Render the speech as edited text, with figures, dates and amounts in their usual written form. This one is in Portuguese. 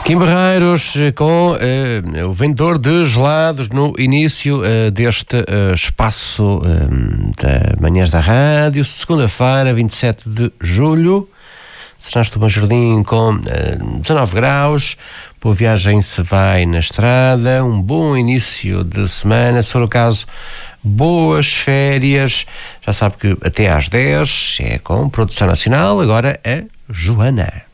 Kim Barreiros com o vendedor de gelados no início deste espaço da Manhãs da Rádio, segunda-feira, 27 de julho. Serás-te um jardim com 19 graus, boa viagem se vai na estrada, um bom início de semana, se for o caso, boas férias. Já sabe que até às 10 é com Produção Nacional, agora a Joana.